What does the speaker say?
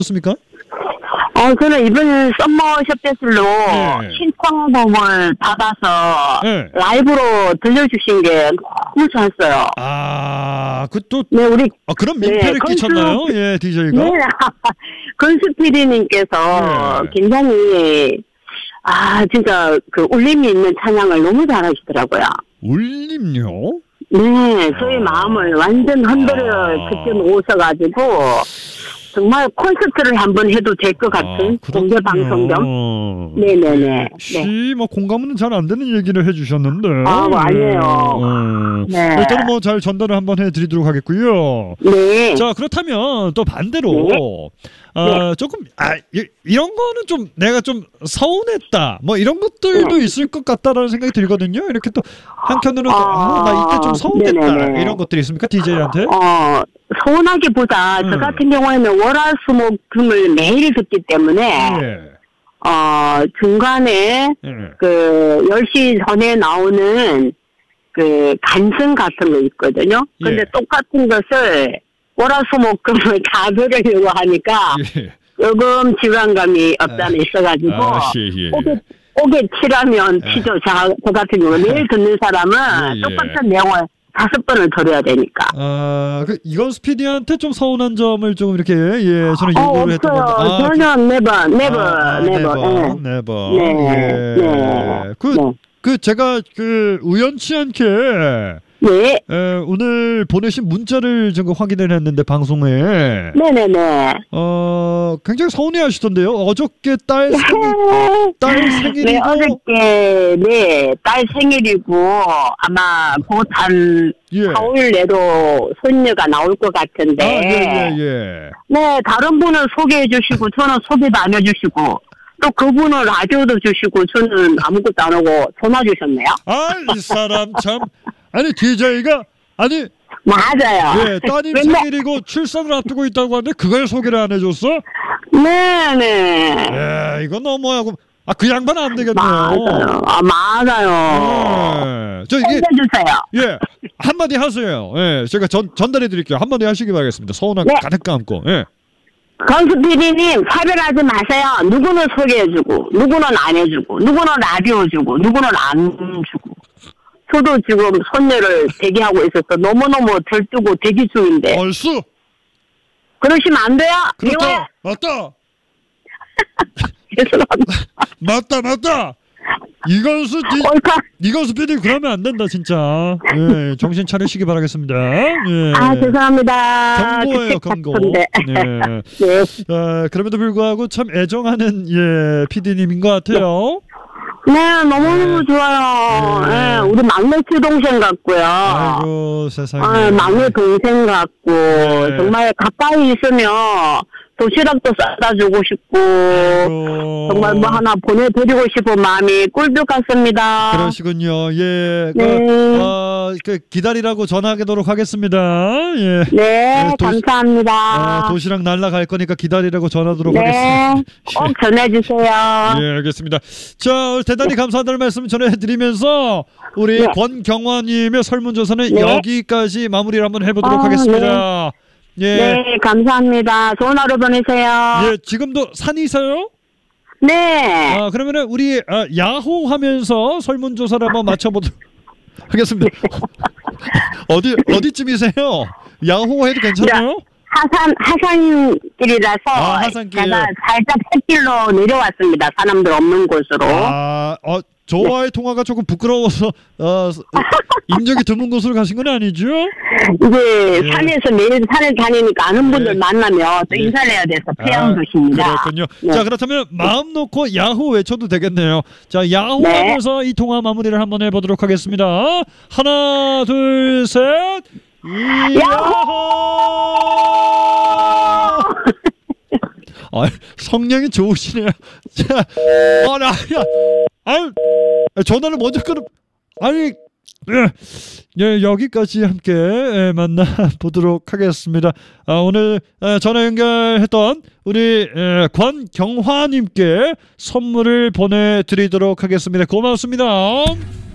좋습니까? 저는 이번 썸머 쇼패슬로 신청곡을 받아서 라이브로 들려주신 게 너무 좋았어요. 네, 우리 그럼 민폐를 끼쳤나요? 예, DJ가. 네, 건수 PD님께서 굉장히 진짜 그 울림이 있는 찬양을 너무 잘하시더라고요. 울림요? 네, 저희 마음을 완전 흔들어 그때 놓으셔가지고. 정말 콘서트를 한번 해도 될 것 같은 공개 방송 겸. 네네네. 뭐 공감은 잘 안 되는 얘기를 해주셨는데. 아니에요. 네. 일단은 뭐 잘 전달을 한번 해드리도록 하겠고요. 네. 자, 그렇다면 또 반대로 조금 이런 거는 좀 내가 좀 서운했다. 뭐 이런 것들도 있을 것 같다라는 생각이 들거든요. 이렇게 또 한편으로는 나 이때 좀 서운했다. 네네. 이런 것들이 있습니까, DJ한테? 서운하기보다 저 같은 경우에는 월화수목금을 매일 듣기 때문에 중간에 그 10시 전에 나오는 그 간증 같은 거 있거든요. 근데 똑같은 것을 월화수목금을 다 들으려고 하니까 조금 지루함감이 없잖아 있어가지고 오게 치라면 치죠. 저 같은 경우 매일 듣는 사람은 똑같은 내용을 5번을 들어야 되니까. 이건수 PD한테 좀 서운한 점을 좀 이렇게 저는 요구를 했던 건데. 전혀 네버. 제가 우연치 않게 오늘 보내신 문자를 지금 확인을 했는데 방송에. 네네네. 굉장히 서운해하시던데요. 어저께 딸 생일이고. 네, 어저께 딸 생일이고 아마 한 4일 내로 손녀가 나올 것 같은데. 네, 다른 분은 소개해 주시고 저는 소개도 안 해주시고. 또 그분은 라디오도 주시고 저는 아무것도 안 하고 전화 주셨네요. 이 사람 참. 아니 DJ가 맞아요. 따님 생일이고 출산을 앞두고 있다고 하는데 그걸 소개를 안 해줬어? 네네. 이건 너무하고 그 양반 안 되겠네요. 맞아요. 해주세요. 한마디 하세요. 제가 전달해 드릴게요. 한마디 하시기 바라겠습니다. 서운한 가득 감고. 건수 PD님 차별하지 마세요. 누구는 소개해주고 누구는 안 해주고 누구는 라디오 주고 누구는 안 주고. 저도 지금 손녀를 대기하고 있어서 너무너무 들뜨고 대기 중인데. 얼쑤? 그러시면 안 돼요. 그렇다. 맞다. 맞다. 이건수 PD 그러면 안 된다 진짜. 정신 차리시기 바라겠습니다. 죄송합니다. 경고예요, 경고. 그럼에도 불구하고 참 애정하는 PD님인 것 같아요. 네, 너무너무 좋아요. 우리 막내 동생 같고요. 아이고, 세상에. 막내 동생 같고, 정말 가까이 있으면 도시락도 싸다 주고 싶고, 정말 뭐 하나 보내드리고 싶은 마음이 꿀빛 같습니다. 그러시군요. 기다리라고 전화하도록 하겠습니다. 네, 감사합니다. 도시락 날라갈 거니까 기다리라고 전화하도록 하겠습니다. 꼭 전해주세요. 알겠습니다. 자, 대단히 감사하다는 말씀 전해드리면서 우리 권경화님의 설문조사는 여기까지 마무리를 한번 해보도록 하겠습니다. 네, 감사합니다. 좋은 하루 보내세요. 지금도 산이세요? 네. 그러면은 우리 야호 하면서 설문조사를 한번 맞춰보도록 하겠습니다. 어디쯤이세요? 야호 해도 괜찮아요? 하산길이라서 하산길. 제가 살짝 샛길로 내려왔습니다. 사람들 없는 곳으로. 저와의 통화가 조금 부끄러워서 인적이 드문 곳으로 가신 건 아니죠? 이제 산에서 매일 산을 다니니까 아는 분들 만나면 또 인사를 해야 돼서 피하는 것입니다. 그렇군요. 자, 그렇다면 마음 놓고 야호 외쳐도 되겠네요. 자, 야호 하면서 이 통화 마무리를 한번 해보도록 하겠습니다. 하나, 둘, 셋. 야호! 성량이 좋으시네요. 자, 전화를 먼저 끊어. 여기까지 함께 만나보도록 하겠습니다. 오늘 전화 연결했던 우리 권경화님께 선물을 보내드리도록 하겠습니다. 고맙습니다.